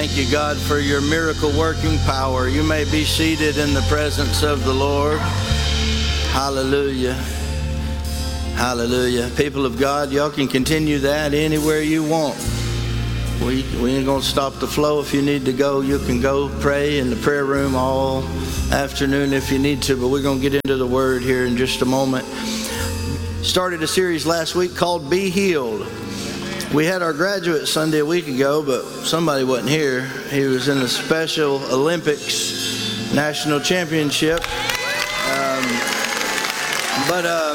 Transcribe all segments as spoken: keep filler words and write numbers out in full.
Thank you, God, for your miracle working power. You may be seated in the presence of the Lord. Hallelujah. Hallelujah. People of God, y'all can continue that anywhere you want. We, we ain't going to stop the flow. If you need to go, you can go pray in the prayer room all afternoon if you need to, but we're going to get into the Word here in just a moment. Started a series last week called Be Healed. We had our graduate Sunday a week ago, but somebody wasn't here. He was in the Special Olympics National Championship. Um, but um,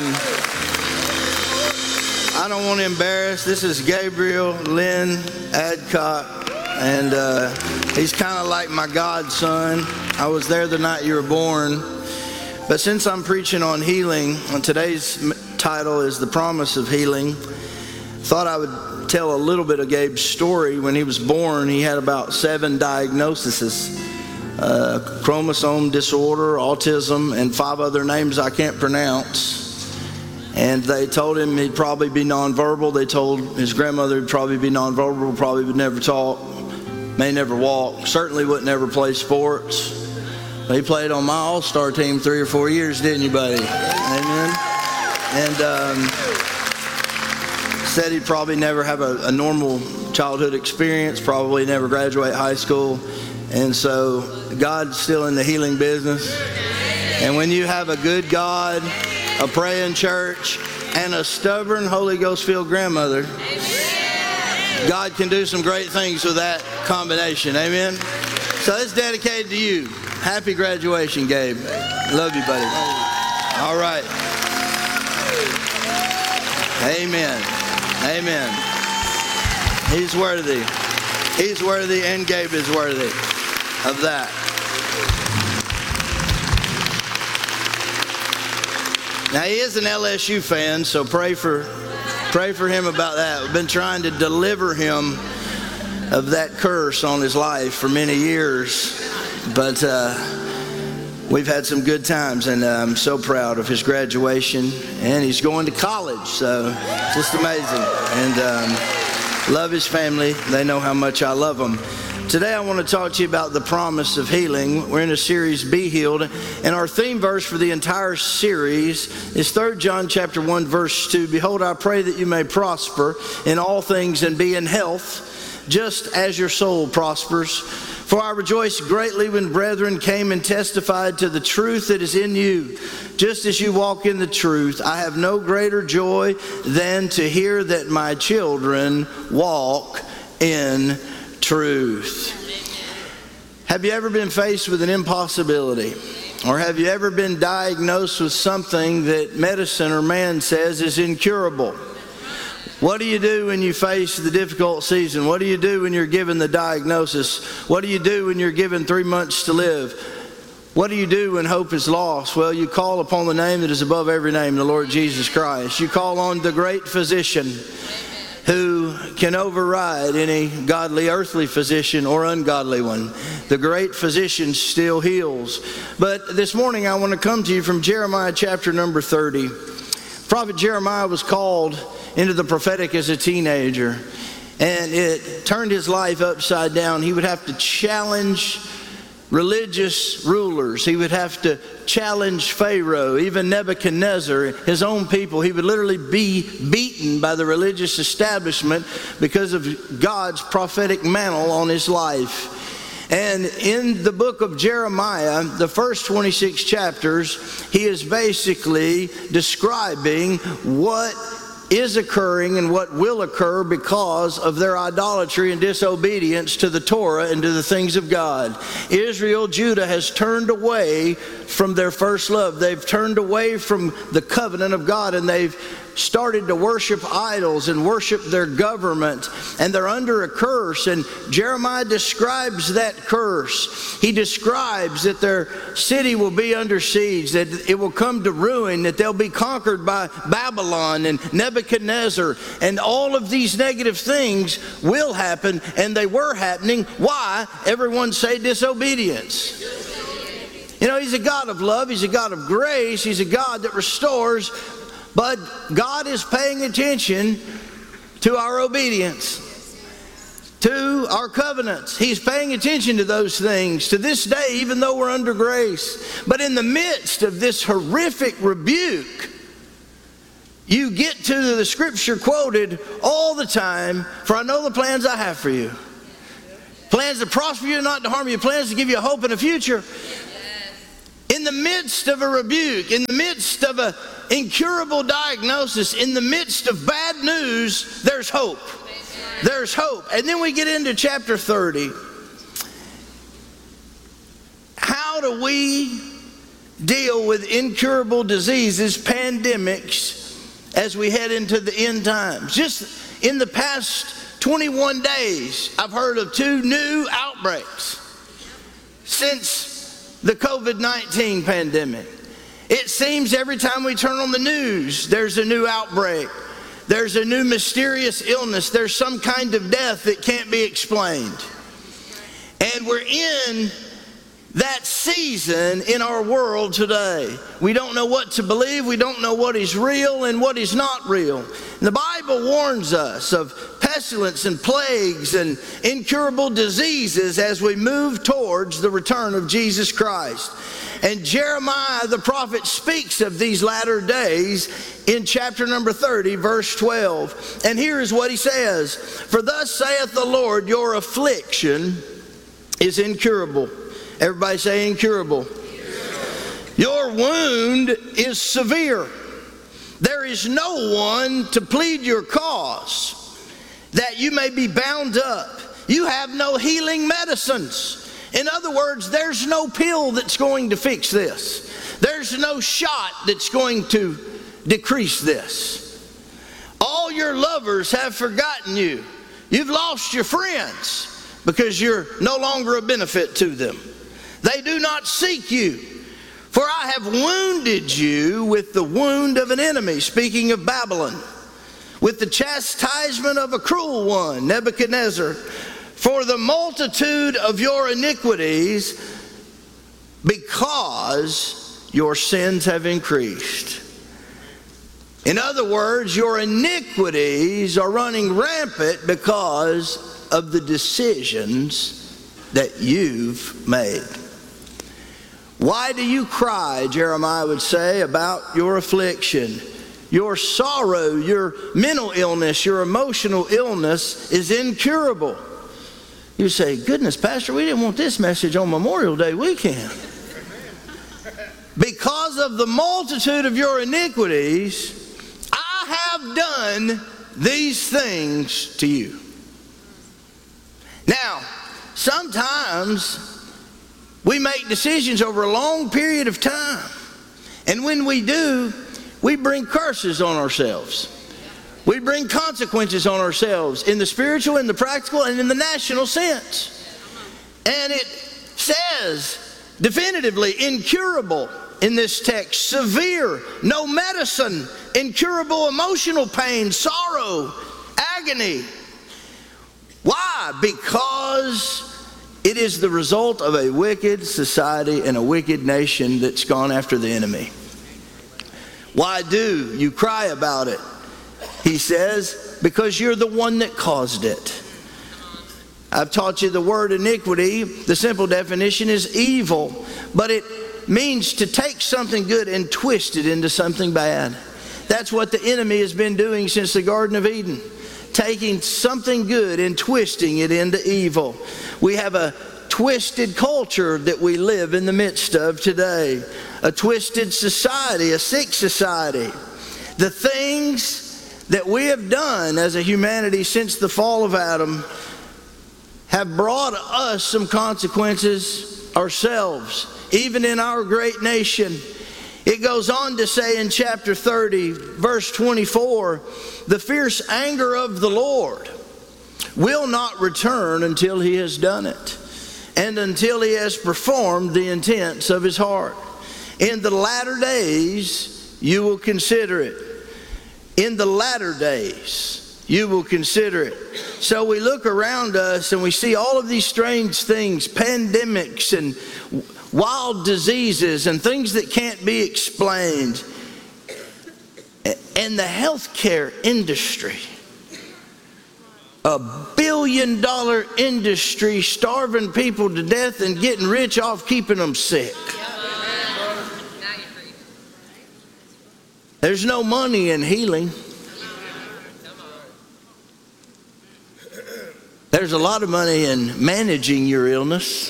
I don't want to embarrass. This is Gabriel Lynn Adcock, and uh, he's kind of like my godson. I was there the night you were born. But since I'm preaching on healing, and today's title is The Promise of Healing, thought I would tell a little bit of Gabe's story. When he was born, he had about seven diagnoses. Uh, chromosome disorder, autism, and five other names I can't pronounce. And they told him he'd probably be nonverbal. They told his grandmother he'd probably be nonverbal, probably would never talk, may never walk, certainly would never play sports. He played on my all-star team three or four years, didn't you, buddy? Amen. And um, said he'd probably never have a, a normal childhood experience, probably never graduate high school. And so God's still in the healing business. And when you have a good God, a praying church, and a stubborn Holy Ghost-filled grandmother, God can do some great things with that combination. Amen? So it's dedicated to you. Happy graduation, Gabe. Love you, buddy. All right. Amen. Amen. He's worthy. He's worthy, and Gabe is worthy of that. Now, he is an L S U fan, so pray for pray for him about that. We've been trying to deliver him of that curse on his life for many years, but uh, we've had some good times, and uh, I'm so proud of his graduation, and he's going to college, so just amazing. And um, love his family. They know how much I love them. Today I want to talk to you about the promise of healing. We're in a series, Be Healed, and our theme verse for the entire series is Third John chapter one, verse two. Behold, I pray that you may prosper in all things and be in health, just as your soul prospers. For I rejoice greatly when brethren came and testified to the truth that is in you. Just as you walk in the truth, I have no greater joy than to hear that my children walk in truth. Have you ever been faced with an impossibility? Or have you ever been diagnosed with something that medicine or man says is incurable? What do you do when you face the difficult season? What do you do when you're given the diagnosis? What do you do when you're given three months to live? What do you do when hope is lost? Well, you call upon the name that is above every name, the Lord Jesus Christ. You call on the great physician who can override any godly earthly physician or ungodly one. The great physician still heals. But this morning I want to come to you from Jeremiah chapter number thirty. Prophet Jeremiah was called into the prophetic as a teenager, and it turned his life upside down. He would have to challenge religious rulers. He would have to challenge Pharaoh, even Nebuchadnezzar, his own people. He would literally be beaten by the religious establishment because of God's prophetic mantle on his life. And in the book of Jeremiah, the first twenty-six chapters, he is basically describing what is occurring and what will occur because of their idolatry and disobedience to the Torah and to the things of God. Israel, Judah has turned away from their first love. They've turned away from the covenant of God, and they've started to worship idols and worship their government, and they're under a curse. And Jeremiah describes that curse. He describes that their city will be under siege, that it will come to ruin, that they'll be conquered by Babylon and Nebuchadnezzar, and all of these negative things will happen, and they were happening. Why? Everyone say disobedience. You know, he's a God of love, he's a God of grace, he's a God that restores. But God is paying attention to our obedience, to renew our covenants. He's paying attention to those things to this day, even though we're under grace. But in the midst of this horrific rebuke, you get to the scripture quoted all the time, for I know the plans I have for you. Plans to prosper you, not to harm you. Plans to give you a hope and a future. In the midst of a rebuke, in the midst of an incurable diagnosis, in the midst of bad news, there's hope. There's hope. And then we get into chapter thirty. How do we deal with incurable diseases, pandemics, as we head into the end times? Just in the past twenty-one days, I've heard of two new outbreaks since the COVID nineteen pandemic. It seems every time we turn on the news, there's a new outbreak. There's a new mysterious illness. There's some kind of death that can't be explained. And we're in that season in our world today. We don't know what to believe. We don't know what is real and what is not real. And the Bible warns us of pestilence and plagues and incurable diseases as we move towards the return of Jesus Christ. And Jeremiah the prophet speaks of these latter days in chapter number thirty, verse twelve. And here is what he says: "For thus saith the Lord, your affliction is incurable." Everybody say incurable. Incurable. "Your wound is severe. There is no one to plead your cause, that you may be bound up. You have no healing medicines." In other words, there's no pill that's going to fix this. There's no shot that's going to decrease this. All your lovers have forgotten you. You've lost your friends because you're no longer a benefit to them. They do not seek you, for I have wounded you with the wound of an enemy, speaking of Babylon, with the chastisement of a cruel one, Nebuchadnezzar, for the multitude of your iniquities, because your sins have increased. In other words, your iniquities are running rampant because of the decisions that you've made. Why do you cry, Jeremiah would say, about your affliction? Your sorrow, your mental illness, your emotional illness is incurable. You say, goodness, Pastor, we didn't want this message on Memorial Day weekend. Because of the multitude of your iniquities, I have done these things to you. Now, sometimes we make decisions over a long period of time. And when we do, we bring curses on ourselves. We bring consequences on ourselves in the spiritual, in the practical, and in the national sense. And it says definitively incurable in this text, severe, no medicine, incurable emotional pain, sorrow, agony. Why? Because it is the result of a wicked society and a wicked nation that's gone after the enemy. Why do you cry about it? He says, because you're the one that caused it. I've taught you the word iniquity. The simple definition is evil, but it means to take something good and twist it into something bad. That's what the enemy has been doing since the Garden of Eden. Taking something good and twisting it into evil. We have a twisted culture that we live in the midst of today. A twisted society, a sick society. The things that we have done as a humanity since the fall of Adam have brought us some consequences ourselves, even in our great nation. It goes on to say in chapter thirty, verse twenty-four, the fierce anger of the Lord will not return until he has done it, and until he has performed the intents of his heart. In the latter days, you will consider it. In the latter days, you will consider it. So we look around us and we see all of these strange things, pandemics and wild diseases and things that can't be explained. And the healthcare industry, a billion billion dollar industry starving people to death and getting rich off keeping them sick. There's no money in healing. There's a lot of money in managing your illness.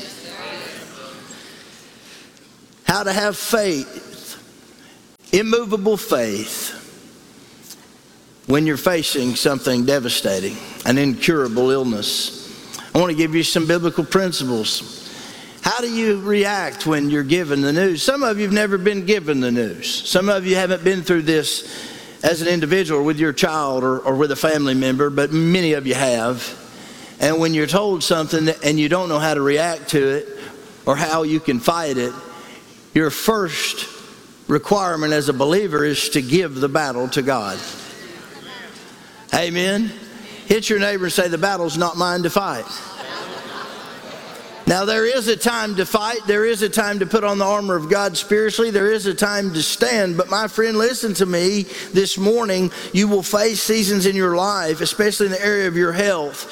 How to have faith, immovable faith, when you're facing something devastating, an incurable illness. I want to give you some biblical principles. How do you react when you're given the news? Some of you have never been given the news. Some of you haven't been through this as an individual with your child or, or with a family member, but many of you have. And when you're told something and you don't know how to react to it or how you can fight it, your first requirement as a believer is to give the battle to God. Amen. Hit your neighbor and say, the battle's not mine to fight. Now, there is a time to fight. There is a time to put on the armor of God spiritually. There is a time to stand. But my friend, listen to me this morning. You will face seasons in your life, especially in the area of your health,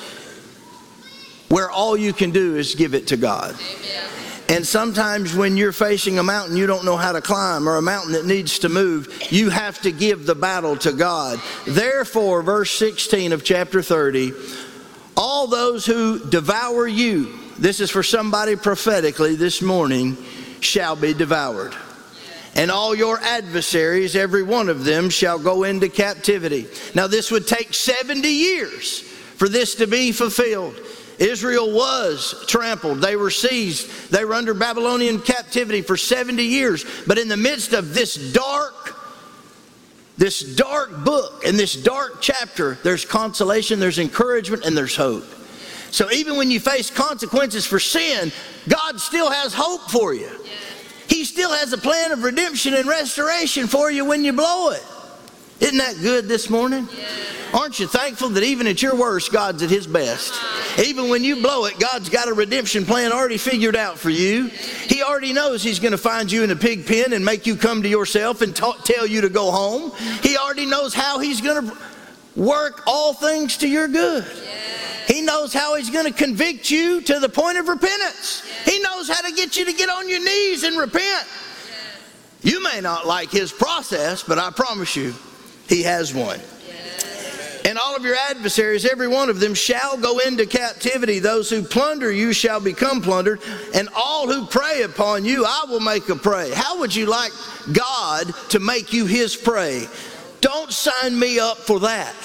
where all you can do is give it to God. Amen. And sometimes when you're facing a mountain you don't know how to climb, or a mountain that needs to move, you have to give the battle to God. Therefore, verse sixteen of chapter thirty, all those who devour you, this is for somebody prophetically this morning, shall be devoured. And all your adversaries, every one of them, shall go into captivity. Now this would take seventy years for this to be fulfilled. Israel was trampled. They were seized. They were under Babylonian captivity for seventy years. But in the midst of this dark, this dark book and this dark chapter, there's consolation, there's encouragement, and there's hope. So even when you face consequences for sin, God still has hope for you. He still has a plan of redemption and restoration for you when you blow it. Isn't that good this morning? Aren't you thankful that even at your worst, God's at His best? Even when you blow it, God's got a redemption plan already figured out for you. He already knows He's going to find you in a pig pen and make you come to yourself and ta- tell you to go home. He already knows how He's going to work all things to your good. He knows how He's going to convict you to the point of repentance. He knows how to get you to get on your knees and repent. You may not like His process, but I promise you, He has one. And all of your adversaries, every one of them, shall go into captivity. Those who plunder you shall become plundered, and all who prey upon you I will make a prey. How would you like God to make you His prey? Don't sign me up for that.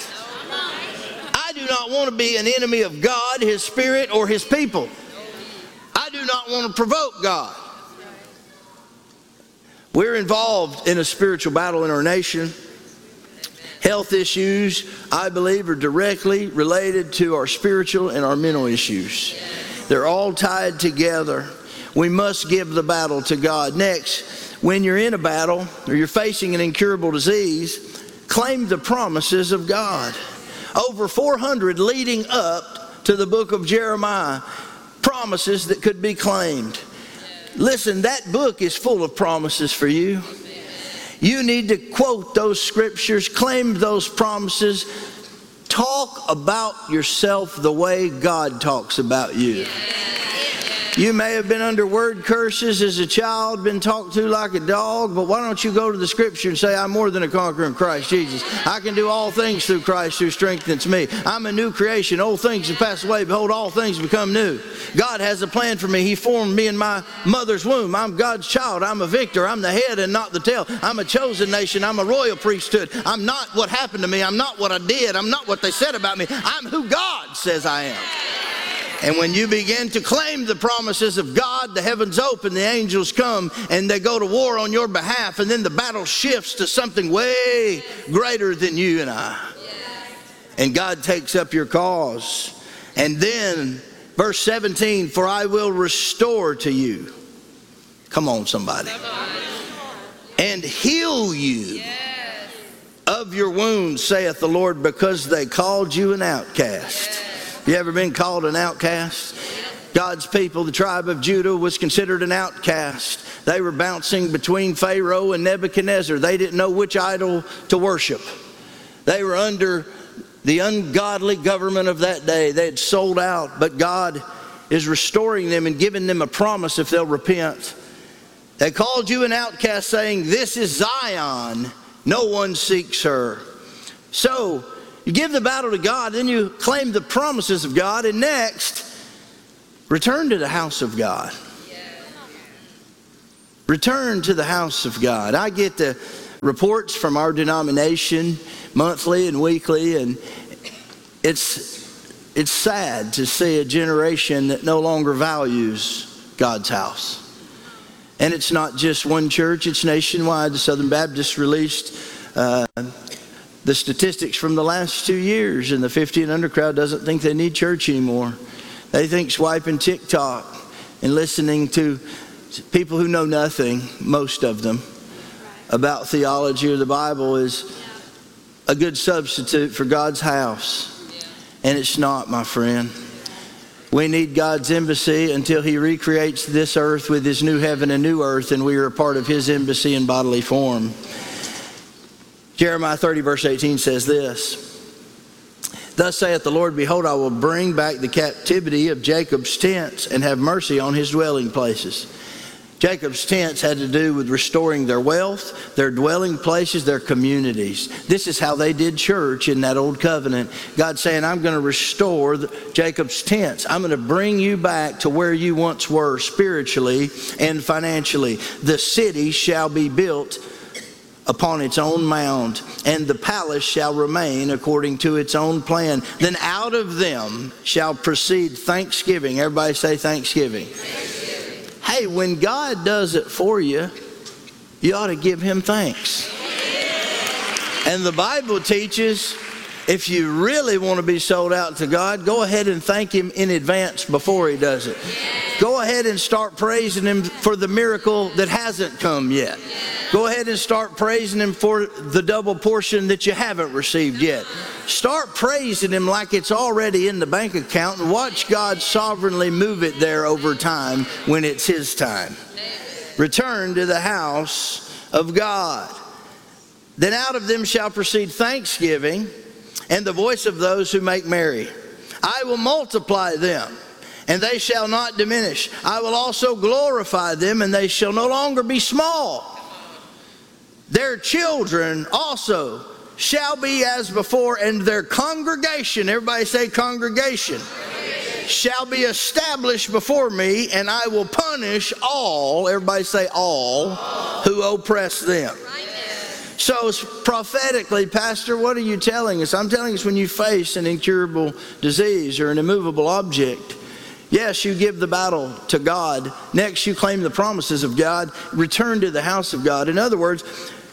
I do not want to be an enemy of God, His Spirit, or His people. I do not want to provoke God. We're involved in a spiritual battle in our nation. Health issues, I believe, are directly related to our spiritual and our mental issues. They're all tied together. We must give the battle to God. Next, when you're in a battle or you're facing an incurable disease, claim the promises of God. Over four hundred leading up to the book of Jeremiah, promises that could be claimed. Listen, that book is full of promises for you. You need to quote those scriptures, claim those promises, talk about yourself the way God talks about you. You may have been under word curses as a child, been talked to like a dog, but why don't you go to the scripture and say, I'm more than a conqueror in Christ Jesus. I can do all things through Christ who strengthens me. I'm a new creation. Old things have passed away. Behold, all things become new. God has a plan for me. He formed me in my mother's womb. I'm God's child. I'm a victor. I'm the head and not the tail. I'm a chosen nation. I'm a royal priesthood. I'm not what happened to me. I'm not what I did. I'm not what they said about me. I'm who God says I am. And when you begin to claim the promises of God, the heavens open, the angels come, and they go to war on your behalf, and then the battle shifts to something way greater than you and I. And God takes up your cause. And then, verse seventeen, for I will restore to you. Come on, somebody. And heal you of your wounds, saith the Lord, because they called you an outcast. You ever been called an outcast? God's people, the tribe of Judah, was considered an outcast. They were bouncing between Pharaoh and Nebuchadnezzar. They didn't know which idol to worship. They were under the ungodly government of that day. They had sold out, but God is restoring them and giving them a promise if they'll repent. They called you an outcast, saying, "This is Zion. No one seeks her." So you give the battle to God, then you claim the promises of God, and next, return to the house of God. Return to the house of God. I get the reports from our denomination monthly and weekly, and it's it's sad to see a generation that no longer values God's house. And it's not just one church, it's nationwide. The Southern Baptists released uh, the statistics from the last two years, and the fifty and under crowd doesn't think they need church anymore. They think swiping TikTok and listening to people who know nothing, most of them, about theology or the Bible is a good substitute for God's house. And it's not, my friend. We need God's embassy until He recreates this earth with His new heaven and new earth, and we are a part of His embassy in bodily form. Jeremiah thirty verse eighteen says this, "Thus saith the Lord, behold, I will bring back the captivity of Jacob's tents and have mercy on his dwelling places." Jacob's tents had to do with restoring their wealth, their dwelling places, their communities. This is how they did church in that old covenant. God saying, I'm going to restore the, Jacob's tents. I'm going to bring you back to where you once were spiritually and financially. The city shall be built upon its own mound, and the palace shall remain according to its own plan. Then out of them shall proceed thanksgiving. Everybody say thanksgiving. Hey, when God does it for you, you ought to give Him thanks. And the Bible teaches, if you really want to be sold out to God, go ahead and thank Him in advance before He does it. Go ahead and start praising Him for the miracle that hasn't come yet. Go ahead and start praising Him for the double portion that you haven't received yet. Start praising Him like it's already in the bank account, and watch God sovereignly move it there over time when it's His time. Return to the house of God. Then out of them shall proceed thanksgiving and the voice of those who make merry. I will multiply them, and they shall not diminish. I will also glorify them, and they shall no longer be small. Their children also shall be as before, and their congregation, everybody say congregation, shall be established before me, and I will punish all, everybody say all, who oppress them. So prophetically, Pastor, what are you telling us? I'm telling us when you face an incurable disease or an immovable object, yes, you give the battle to God. Next, you claim the promises of God. Return to the house of God. In other words,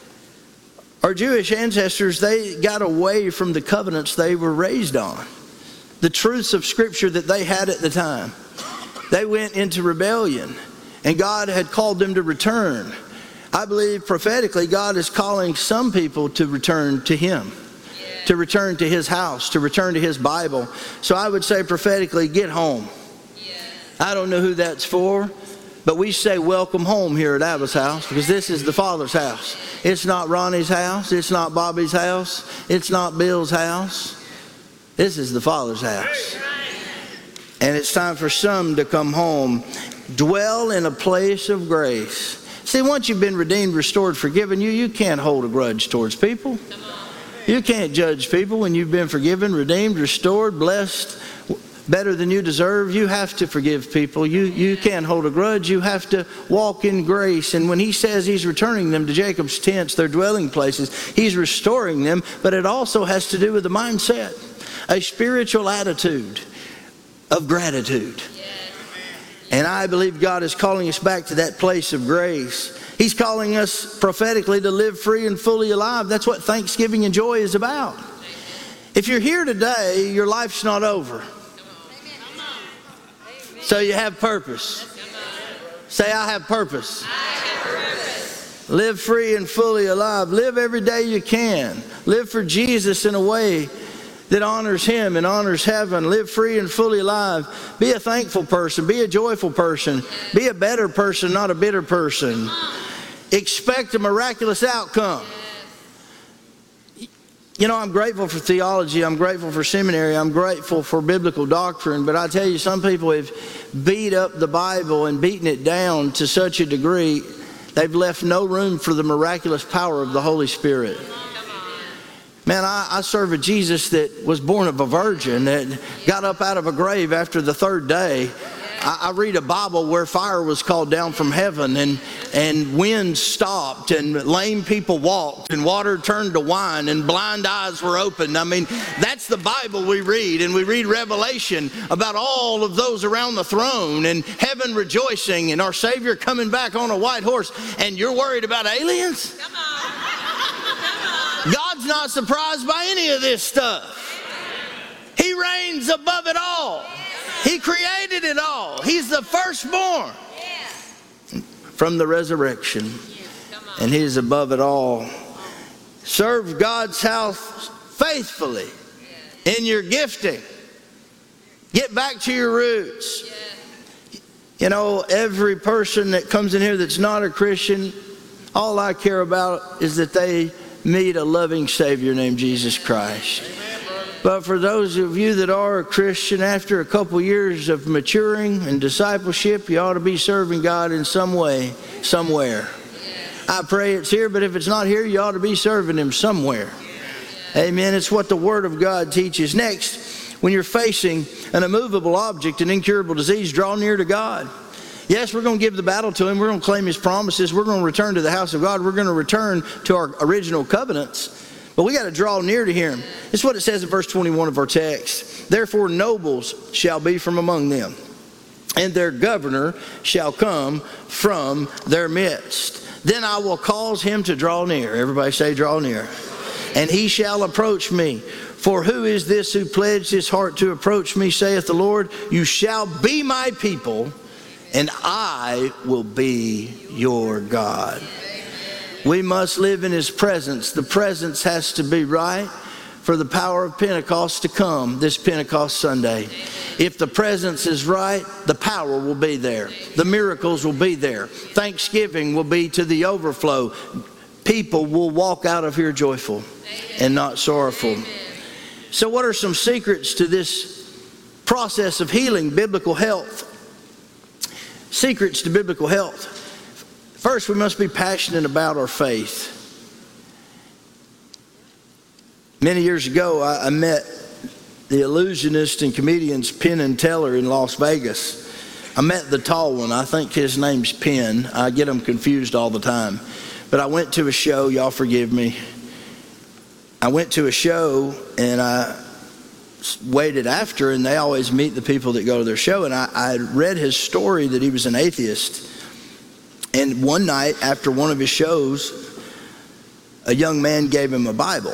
our Jewish ancestors, they got away from the covenants they were raised on, the truths of Scripture that they had at the time. They went into rebellion, and God had called them to return. I believe prophetically God is calling some people to return to Him, yeah. to return to His house, to return to His Bible. So I would say prophetically, get home. Yeah. I don't know who that's for, but we say welcome home here at Abba's house, because this is the Father's house. It's not Ronnie's house. It's not Bobby's house. It's not Bill's house. This is the Father's house. And it's time for some to come home. Dwell in a place of grace. See, once you've been redeemed, restored, forgiven, you, you can't hold a grudge towards people. You can't judge people when you've been forgiven, redeemed, restored, blessed, better than you deserve. You have to forgive people. You, you can't hold a grudge. You have to walk in grace. And when He says He's returning them to Jacob's tents, their dwelling places, He's restoring them. But it also has to do with the mindset, a spiritual attitude of gratitude. And I believe God is calling us back to that place of grace. He's calling us prophetically to live free and fully alive. That's what thanksgiving and joy is about. If you're here today, your life's not over. So you have purpose. Say, I have purpose. Live free and fully alive. Live every day you can. Live for Jesus in a way that honors Him and honors heaven. Live free and fully alive. Be a thankful person. Be a joyful person. Be a better person, not a bitter person. Expect a miraculous outcome. You know, I'm grateful for theology, I'm grateful for seminary, I'm grateful for biblical doctrine, but I tell you, some people have beat up the Bible and beaten it down to such a degree, they've left no room for the miraculous power of the Holy Spirit. Man, I, I serve a Jesus that was born of a virgin, that got up out of a grave after the third day. I, I read a Bible where fire was called down from heaven, and, and wind stopped, and lame people walked, and water turned to wine, and blind eyes were opened. I mean, that's the Bible we read, and we read Revelation about all of those around the throne, and heaven rejoicing, and our Savior coming back on a white horse, and you're worried about aliens? Come on. Come on. God's not surprised by any of this stuff. He reigns above it all. He created it all. He's the firstborn from the resurrection, and He is above it all. Serve God's house faithfully in your gifting. Get back to your roots. You know, every person that comes in here that's not a Christian, all I care about is that they meet a loving Savior named Jesus Christ. But for those of you that are a Christian, after a couple years of maturing and discipleship, you ought to be serving God in some way, somewhere. I pray it's here, but if it's not here, you ought to be serving Him somewhere. Amen. It's what the Word of God teaches. Next, when you're facing an immovable object, an incurable disease, draw near to God. Yes, we're going to give the battle to Him. We're going to claim His promises. We're going to return to the house of God. We're going to return to our original covenants. But we got to draw near to Him. It's what it says in verse twenty-one of our text. Therefore nobles shall be from among them, and their governor shall come from their midst. Then I will cause him to draw near. Everybody say, draw near. And he shall approach me. For who is this who pledged his heart to approach me, saith the Lord? You shall be my people, and I will be your God. We must live in His presence. The presence has to be right for the power of Pentecost to come this Pentecost Sunday. If the presence is right, the power will be there. The miracles will be there. Thanksgiving will be to the overflow. People will walk out of here joyful and not sorrowful. So what are some secrets to this process of healing, biblical health? Secrets to biblical health. First, we must be passionate about our faith. Many years ago, I, I met the illusionist and comedians Penn and Teller in Las Vegas. I met the tall one. I think his name's Penn. I get them confused all the time. But I went to a show. Y'all forgive me. I went to a show, and I waited after, and they always meet the people that go to their show. And I, I read his story that he was an atheist. And one night after one of his shows, a young man gave him a Bible.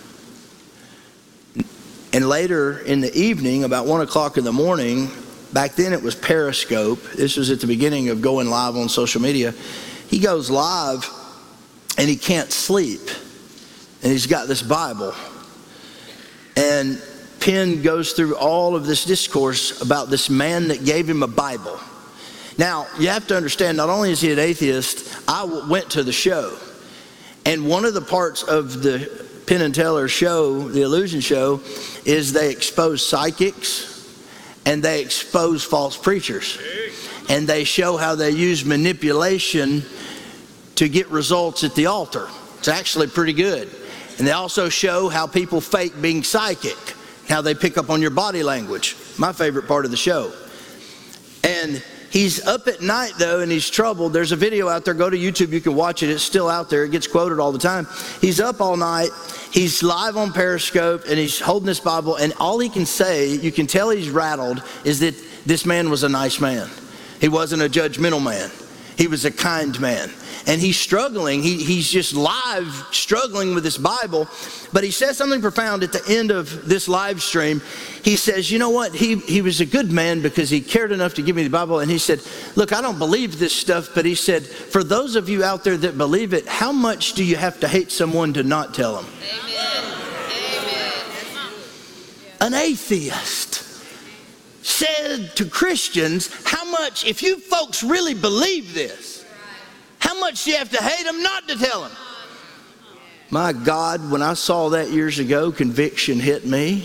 And later in the evening, about one o'clock in the morning, back then it was Periscope. This was at the beginning of going live on social media. He goes live and he can't sleep. And he's got this Bible. And Penn goes through all of this discourse about this man that gave him a Bible. Now, you have to understand, not only is he an atheist, I went to the show. And one of the parts of the Penn and Teller show, the illusion show, is they expose psychics and they expose false preachers. And they show how they use manipulation to get results at the altar. It's actually pretty good. And they also show how people fake being psychic, how they pick up on your body language. My favorite part of the show. And he's up at night, though, and he's troubled. There's a video out there. Go to YouTube. You can watch it. It's still out there. It gets quoted all the time. He's up all night. He's live on Periscope, and he's holding this Bible. And all he can say, you can tell he's rattled, is that this man was a nice man. He wasn't a judgmental man. He was a kind man. And he's struggling. He, he's just live struggling with this Bible. But he says something profound at the end of this live stream. He says, you know what? He, he was a good man because he cared enough to give me the Bible. And he said, look, I don't believe this stuff. But he said, for those of you out there that believe it, how much do you have to hate someone to not tell them? Amen. Amen. An atheist said to Christians, how much, if you folks really believe this, how much do you have to hate them not to tell them? My God, when I saw that years ago, conviction hit me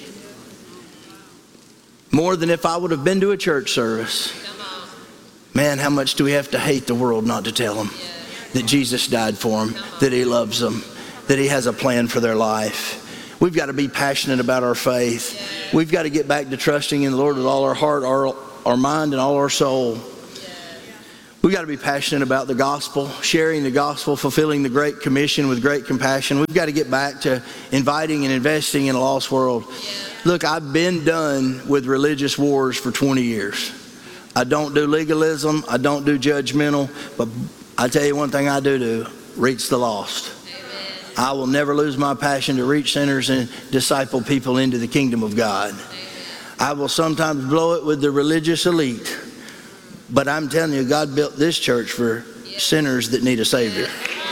more than if I would have been to a church service. Man, how much do we have to hate the world not to tell them that Jesus died for them, that he loves them, that he has a plan for their life. We've got to be passionate about our faith. We've got to get back to trusting in the Lord with all our heart, our, our mind, and all our soul. We've got to be passionate about the gospel, sharing the gospel, fulfilling the Great Commission with great compassion. We've got to get back to inviting and investing in a lost world. Look, I've been done with religious wars for twenty years. I don't do legalism. I don't do judgmental. But I tell you one thing I do do, reach the lost. I will never lose my passion to reach sinners and disciple people into the kingdom of God. I will sometimes blow it with the religious elite. But I'm telling you, God built this church for sinners that need a Savior.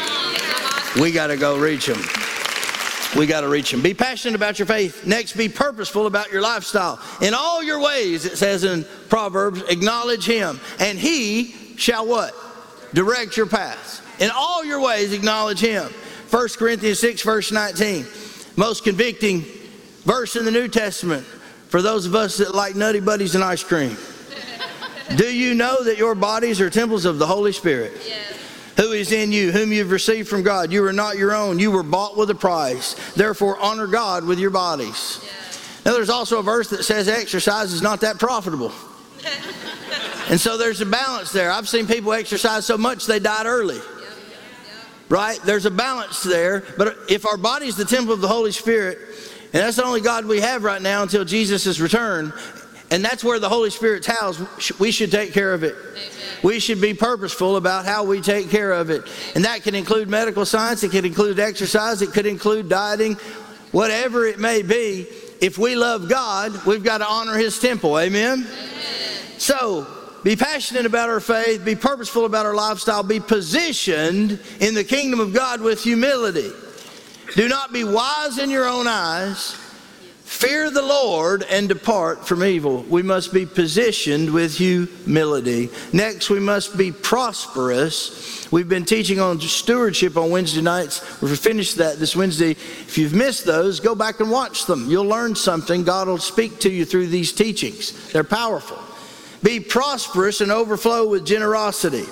We got to go reach them. We got to reach them. Be passionate about your faith. Next, be purposeful about your lifestyle. In all your ways, it says in Proverbs, acknowledge him, and he shall what? Direct your paths. In all your ways, acknowledge him. First Corinthians six, verse nineteen. Most convicting verse in the New Testament for those of us that like Nutty Buddies and ice cream. Do you know that your bodies are temples of the Holy Spirit? Yes. Who is in you, whom you've received from God? You are not your own. You were bought with a price. Therefore, honor God with your bodies. Yes. Now, there's also a verse that says exercise is not that profitable. And so there's a balance there. I've seen people exercise so much they died early. Yep. Yep. Right? There's a balance there. But if our body is the temple of the Holy Spirit, and that's the only God we have right now until Jesus' return, and that's where the Holy Spirit's housed, we should take care of it. Amen. We should be purposeful about how we take care of it. And that can include medical science, it can include exercise, it could include dieting, whatever it may be. If we love God, we've got to honor his temple. Amen? Amen. So, be passionate about our faith, be purposeful about our lifestyle, be positioned in the kingdom of God with humility. Do not be wise in your own eyes. Fear the Lord and depart from evil. We must be positioned with humility. Next, we must be prosperous. We've been teaching on stewardship on Wednesday nights. We've finished that this Wednesday. If you've missed those, go back and watch them. You'll learn something. God will speak to you through these teachings. They're powerful. Be prosperous and overflow with generosity.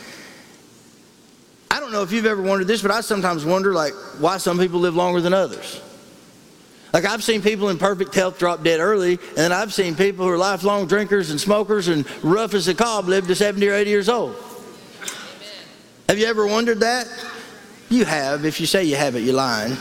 I don't know if you've ever wondered this, but I sometimes wonder, like, why some people live longer than others. Like, I've seen people in perfect health drop dead early, and then I've seen people who are lifelong drinkers and smokers and rough as a cob live to seventy or eighty years old. Amen. Have you ever wondered that? You have. If you say you haven't, you're lying.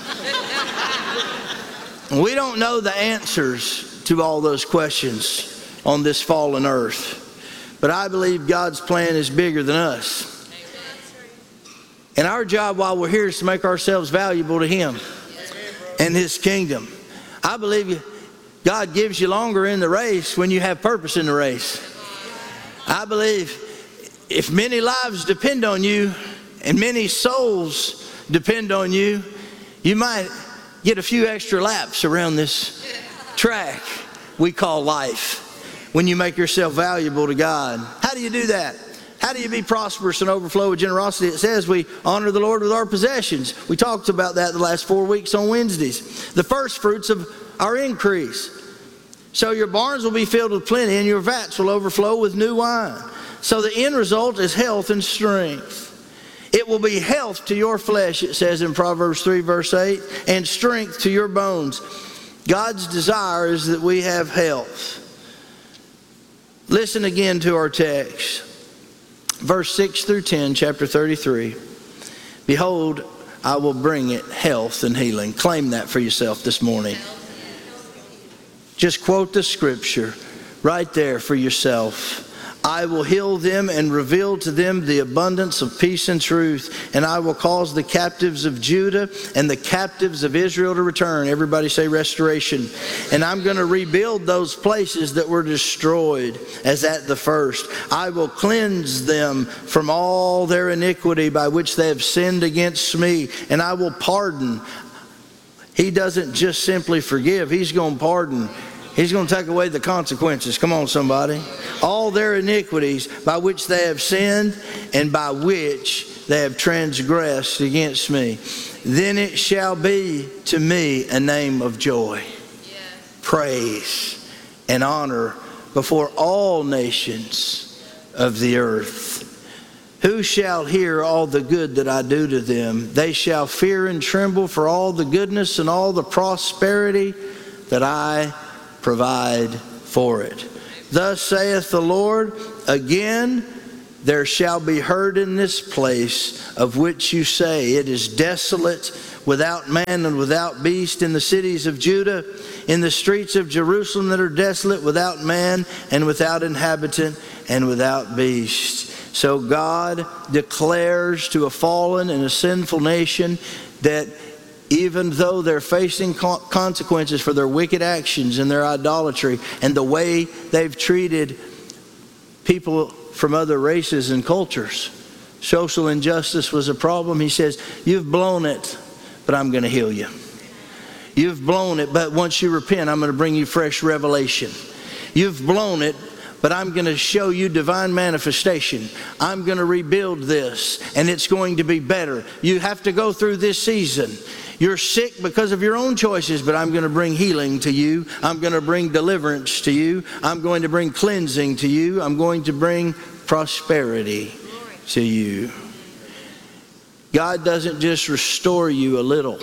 We don't know the answers to all those questions on this fallen earth, but I believe God's plan is bigger than us. Amen. And our job while we're here is to make ourselves valuable to him and his kingdom. I believe God gives you longer in the race when you have purpose in the race. I believe if many lives depend on you and many souls depend on you, you might get a few extra laps around this track we call life when you make yourself valuable to God. How do you do that? How do you be prosperous and overflow with generosity? It says we honor the Lord with our possessions. We talked about that the last four weeks on Wednesdays. The first fruits of our increase. So your barns will be filled with plenty and your vats will overflow with new wine. So the end result is health and strength. It will be health to your flesh, it says in Proverbs three verse eight, and strength to your bones. God's desire is that we have health. Listen again to our text. Verse six through ten, chapter thirty-three. Behold, I will bring it health and healing. Claim that for yourself this morning. Just quote the scripture right there for yourself. I will heal them and reveal to them the abundance of peace and truth. And I will cause the captives of Judah and the captives of Israel to return. Everybody say restoration. And I'm going to rebuild those places that were destroyed as at the first. I will cleanse them from all their iniquity by which they have sinned against me. And I will pardon. He doesn't just simply forgive. He's going to pardon. He's going to take away the consequences. Come on, somebody. All their iniquities by which they have sinned and by which they have transgressed against me. Then it shall be to me a name of joy, yes, praise, and honor before all nations of the earth. Who shall hear all the good that I do to them? They shall fear and tremble for all the goodness and all the prosperity that I provide for it. Thus saith the Lord, again there shall be heard in this place of which you say, it is desolate, without man and without beast, in the cities of Judah, in the streets of Jerusalem that are desolate, without man and without inhabitant and without beast. So God declares to a fallen and a sinful nation that even though they're facing consequences for their wicked actions and their idolatry and the way they've treated people from other races and cultures, social injustice was a problem. He says, you've blown it, but I'm going to heal you. You've blown it, but once you repent, I'm going to bring you fresh revelation. You've blown it, but I'm going to show you divine manifestation. I'm going to rebuild this, and it's going to be better. You have to go through this season. You're sick because of your own choices, but I'm going to bring healing to you. I'm going to bring deliverance to you. I'm going to bring cleansing to you. I'm going to bring prosperity to you. God doesn't just restore you a little.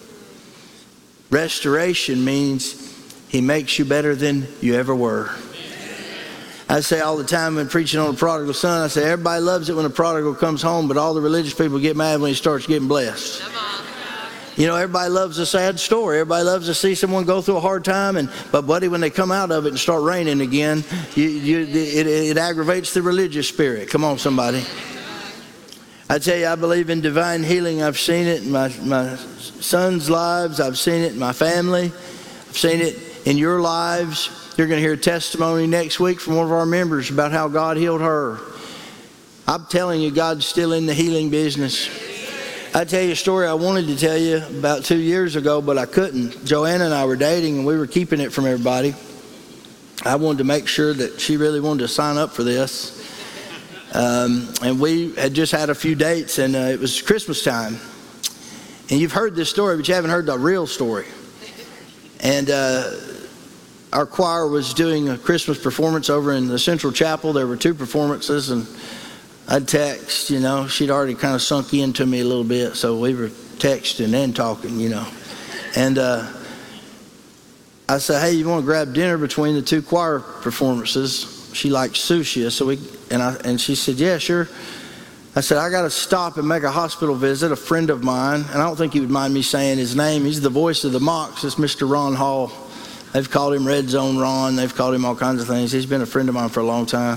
Restoration means He makes you better than you ever were. I say all the time when preaching on the prodigal son, I say everybody loves it when the prodigal comes home, but all the religious people get mad when he starts getting blessed. You know, everybody loves a sad story. Everybody loves to see someone go through a hard time, and but buddy, when they come out of it and start raining again, you, you, it, it aggravates the religious spirit. Come on, somebody. I tell you, I believe in divine healing. I've seen it in my, my son's lives. I've seen it in my family. I've seen it in your lives. You're going to hear a testimony next week from one of our members about how God healed her. I'm telling you, God's still in the healing business. I tell you a story I wanted to tell you about two years ago, but I couldn't. Joanna and I were dating, and we were keeping it from everybody. I wanted to make sure that she really wanted to sign up for this. Um, and we had just had a few dates, and uh, it was Christmas time. And you've heard this story, but you haven't heard the real story. And uh, our choir was doing a Christmas performance over in the Central Chapel. There were two performances, and I'd text, you know. She'd already kind of sunk into me a little bit, so we were texting and talking, you know. And uh, I said, hey, you want to grab dinner between the two choir performances? She liked sushi, so we and I and she said, yeah, sure. I said, I got to stop and make a hospital visit. A friend of mine, and I don't think you would mind me saying his name. He's the voice of the Mocs. It's Mister Ron Hall. They've called him Red Zone Ron. They've called him all kinds of things. He's been a friend of mine for a long time.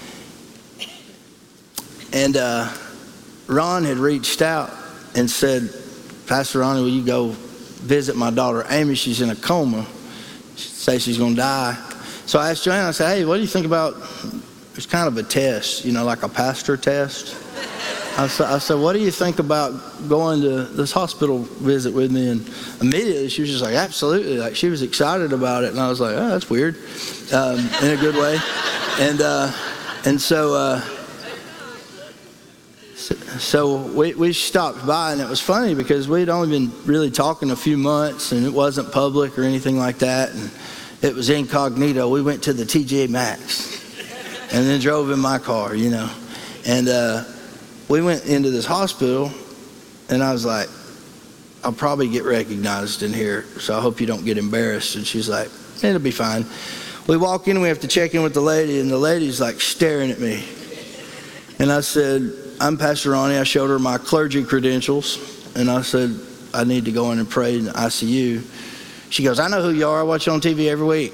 And uh, Ron had reached out and said, Pastor Ronnie, will you go visit my daughter Amy? She's in a coma. She says she's going to die. So I asked Joanna, I said, hey, what do you think about, it's kind of a test, you know, like a pastor test. I said, I said, what do you think about going to this hospital visit with me? And immediately she was just like, absolutely. Like, she was excited about it. And I was like, oh, that's weird, um, in a good way. And uh, and so uh, so, so we, we stopped by, and it was funny because we'd only been really talking a few months, and it wasn't public or anything like that. And it was incognito. We went to the T J Maxx and then drove in my car, you know. And uh, we went into this hospital, and I was like, I'll probably get recognized in here, so I hope you don't get embarrassed. And she's like, it'll be fine. We walk in, we have to check in with the lady, and the lady's like staring at me. And I said, I'm Pastor Ronnie. I showed her my clergy credentials, and I said, I need to go in and pray in the I C U. She goes, I know who you are. I watch you on T V every week.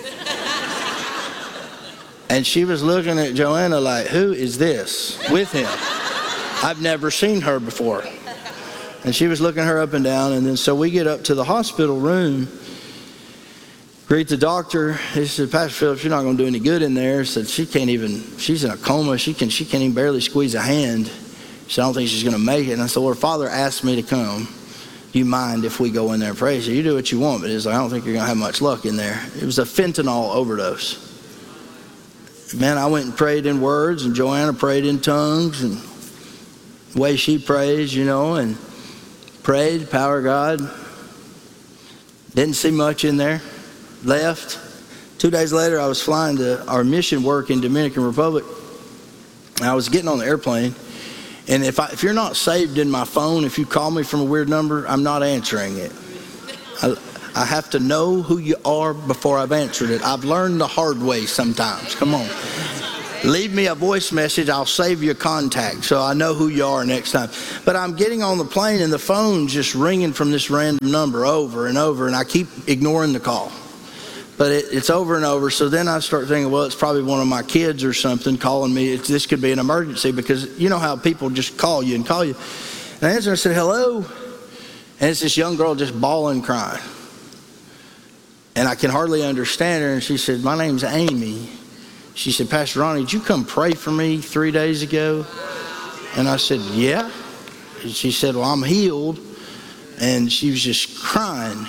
And she was looking at Joanna like, who is this with him? I've never seen her before. And she was looking her up and down. And then so we get up to the hospital room, greet the doctor. He said, Pastor Phillips, you're not going to do any good in there. He said, she can't even, she's in a coma. She, can, she can't even barely squeeze a hand. She said, I don't think she's going to make it. And I said, well, her father asked me to come. you mind if we go in there and pray? So you do what you want, but it's like, I don't think you're going to have much luck in there. It was a fentanyl overdose. Man, I went and prayed in words, and Joanna prayed in tongues, and the way she prays, you know, and prayed, power of God. Didn't see much in there. Left. Two days later, I was flying to our mission work in Dominican Republic. I was getting on the airplane, and if I, if you're not saved in my phone, if you call me from a weird number, I'm not answering it. I, I have to know who you are before I've answered it. I've learned the hard way sometimes. Come on. Leave me a voice message. I'll save your contact so I know who you are next time. But I'm getting on the plane, and the phone's just ringing from this random number over and over, and I keep ignoring the call. But it, it's over and over. So then I start thinking, well, it's probably one of my kids or something calling me. It's, this could be an emergency, because you know how people just call you and call you. And I answered, I said, hello. And it's this young girl just bawling, crying. And I can hardly understand her. And she said, my name's Amy. She said, Pastor Ronnie, did you come pray for me three days ago? And I said, yeah. And she said, well, I'm healed. And she was just crying.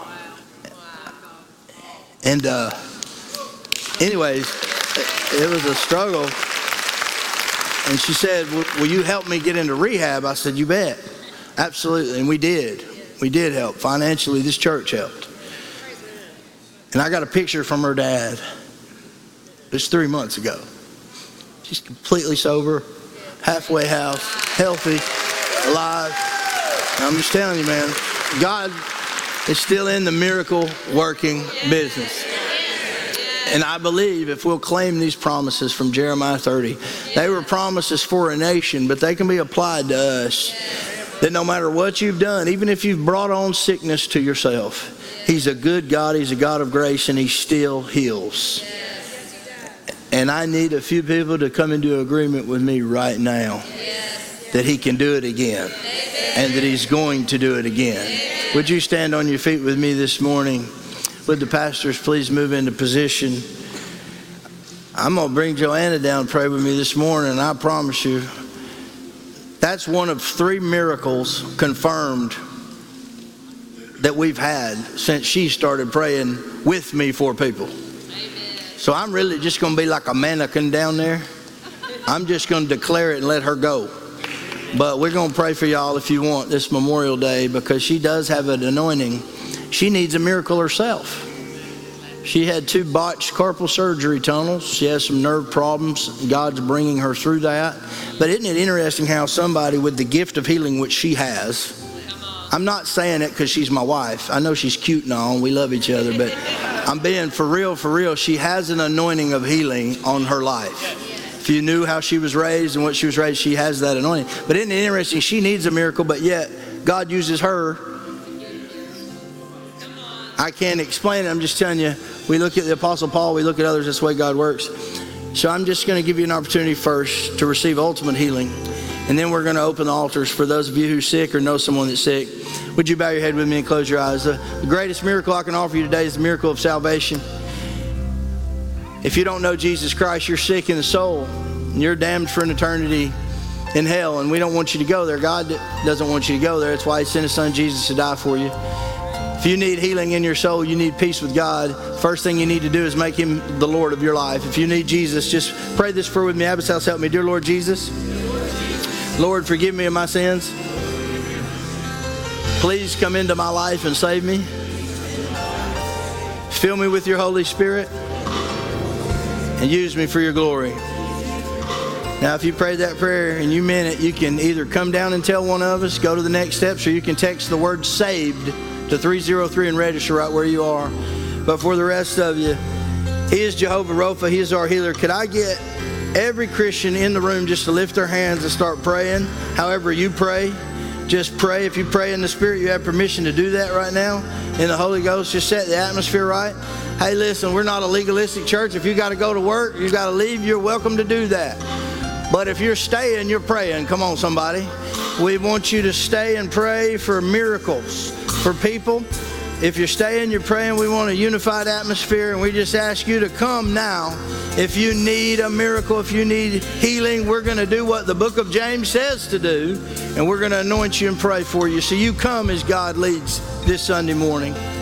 And uh, anyways, it was a struggle. And she said, will you help me get into rehab? I said, you bet. Absolutely. And we did. We did help. Financially, this church helped. And I got a picture from her dad. This three months ago. She's completely sober, halfway house, healthy, alive. And I'm just telling you, man, God is still in the miracle working business. And I believe if we'll claim these promises from Jeremiah thirty, they were promises for a nation, but they can be applied to us. That no matter what you've done, even if you've brought on sickness to yourself, He's a good God, He's a God of grace, and He still heals. And I need a few people to come into agreement with me right now that He can do it again and that He's going to do it again. Would you stand on your feet with me this morning? Would the pastors please move into position? I'm going to bring Joanna down and pray with me this morning, and I promise you, that's one of three miracles confirmed that we've had since she started praying with me for people. So I'm really just going to be like a mannequin down there. I'm just going to declare it and let her go. But we're going to pray for y'all if you want this Memorial Day, because she does have an anointing. She needs a miracle herself. She had two botched carpal surgery tunnels. She has some nerve problems. God's bringing her through that. But isn't it interesting how somebody with the gift of healing, which she has, I'm not saying it because she's my wife. I know she's cute and all, and we love each other, but I'm being for real, for real. She has an anointing of healing on her life. If you knew how she was raised and what she was raised, she has that anointing. But isn't it interesting? She needs a miracle, but yet God uses her. I can't explain it. I'm just telling you, we look at the Apostle Paul, we look at others, that's the way God works. So I'm just going to give you an opportunity first to receive ultimate healing. And then we're going to open the altars for those of you who are sick or know someone that's sick. Would you bow your head with me and close your eyes? The, the greatest miracle I can offer you today is the miracle of salvation. If you don't know Jesus Christ, you're sick in the soul, and you're damned for an eternity in hell, and we don't want you to go there. God doesn't want you to go there. That's why He sent His Son Jesus to die for you. If you need healing in your soul, you need peace with God, first thing you need to do is make Him the Lord of your life. If you need Jesus, just pray this prayer with me. Abbott's House, help me. Dear Lord Jesus, Lord, forgive me of my sins. Please come into my life and save me. Fill me with your Holy Spirit and use me for your glory. Now, if you prayed that prayer and you meant it, you can either come down and tell one of us, go to the next steps, or you can text the word SAVED to three oh three and register right where you are. But for the rest of you, He is Jehovah Rapha. He is our healer. Could I get every Christian in the room just to lift their hands and start praying? However you pray, just pray. If you pray in the Spirit, you have permission to do that right now. In the Holy Ghost, just set the atmosphere right. Hey, listen, we're not a legalistic church. If you got to go to work, you got to leave, you're welcome to do that. But if you're staying, you're praying. Come on, somebody. We want you to stay and pray for miracles, for people. If you're staying, you're praying. We want a unified atmosphere, and we just ask you to come now If you need a miracle, if you need healing, we're going to do what the book of James says to do, and we're going to anoint you and pray for you. So you come as God leads this Sunday morning.